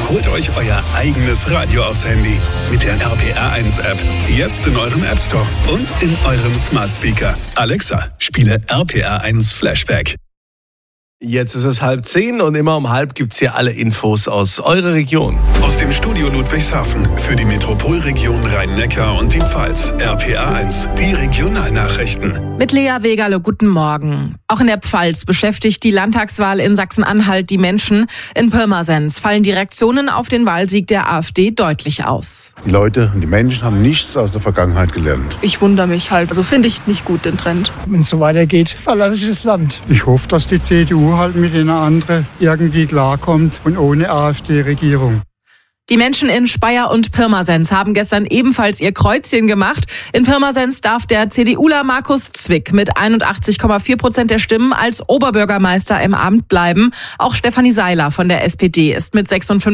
Holt euch euer eigenes Radio aufs Handy mit der RPR1-App. Jetzt in eurem App Store und in eurem Smart Speaker. Alexa, spiele RPR1 Flashback. Jetzt ist es 9:30 und immer um 9:30 gibt's hier alle Infos aus eurer Region. Aus dem Studio Ludwigshafen für die Metropolregion Rhein-Neckar und die Pfalz. RPR1, die Regionalnachrichten. Mit Lea Wegerle, guten Morgen. Auch in der Pfalz beschäftigt die Landtagswahl in Sachsen-Anhalt die Menschen. In Pirmasens fallen die Reaktionen auf den Wahlsieg der AfD deutlich aus. Die Leute und die Menschen haben nichts aus der Vergangenheit gelernt. Ich wundere mich halt. Also finde ich nicht gut den Trend. Wenn es so weitergeht, verlasse ich das Land. Ich hoffe, dass die CDU halt mit den anderen irgendwie klarkommt und ohne AfD-Regierung. Die Menschen in Speyer und Pirmasens haben gestern ebenfalls ihr Kreuzchen gemacht. In Pirmasens darf der CDUler Markus Zwick mit 81,4% der Stimmen als Oberbürgermeister im Amt bleiben. Auch Stefanie Seiler von der SPD ist mit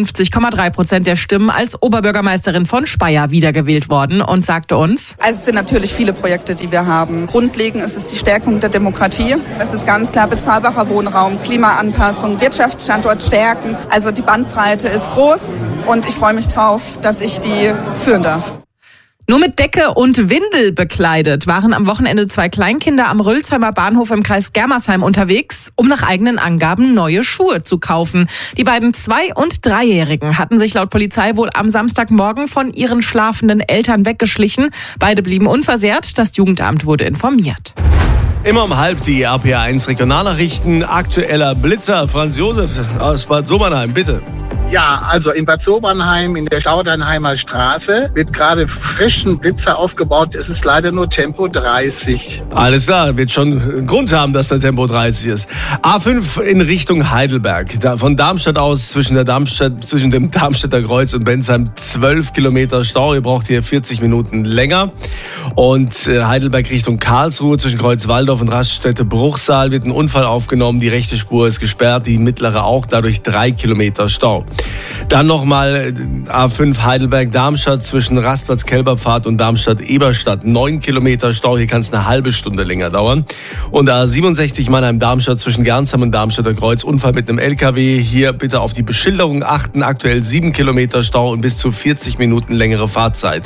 56,3% der Stimmen als Oberbürgermeisterin von Speyer wiedergewählt worden und sagte uns: Also es sind natürlich viele Projekte, die wir haben. Grundlegend ist es die Stärkung der Demokratie. Es ist ganz klar bezahlbarer Wohnraum, Klimaanpassung, Wirtschaftsstandort stärken. Also die Bandbreite ist groß und ich freue mich drauf, dass ich die führen darf. Nur mit Decke und Windel bekleidet waren am Wochenende 2 Kleinkinder am Rölsheimer Bahnhof im Kreis Germersheim unterwegs, um nach eigenen Angaben neue Schuhe zu kaufen. Die beiden 2- und 3-Jährigen hatten sich laut Polizei wohl am Samstagmorgen von ihren schlafenden Eltern weggeschlichen. Beide blieben unversehrt. Das Jugendamt wurde informiert. Immer um 9:30 die RPR1 Regionalnachrichten. Aktueller Blitzer, Franz Josef aus Bad Sobernheim, bitte. Ja, also in Bad Sobernheim in der Staudernheimer Straße wird gerade frischen Blitzer aufgebaut. Es ist leider nur Tempo 30. Alles klar, wird schon einen Grund haben, dass der Tempo 30 ist. A5 in Richtung Heidelberg. Von Darmstadt aus zwischen dem Darmstädter Kreuz und Bensheim 12 Kilometer Stau. Ihr braucht hier 40 Minuten länger. Und Heidelberg Richtung Karlsruhe zwischen Kreuz Waldorf und Raststätte Bruchsal wird ein Unfall aufgenommen. Die rechte Spur ist gesperrt, die mittlere auch, dadurch 3 Kilometer Stau. Dann nochmal A5 Heidelberg-Darmstadt zwischen Rastplatz-Kelberpfad und Darmstadt-Eberstadt. 9 Kilometer Stau, hier kann es eine halbe Stunde länger dauern. Und A67 Mannheim-Darmstadt zwischen Gernsheim und Darmstädter Kreuz. Unfall mit einem LKW. Hier bitte auf die Beschilderung achten. Aktuell 7 Kilometer Stau und bis zu 40 Minuten längere Fahrzeit.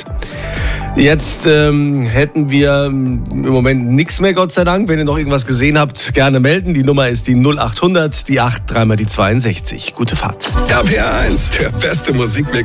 Jetzt hätten wir im Moment nichts mehr, Gott sei Dank. Wenn ihr noch irgendwas gesehen habt, gerne melden. Die Nummer ist die 0800, die 8, 3 mal die 62. Gute Fahrt. RPR1, der beste Musikmix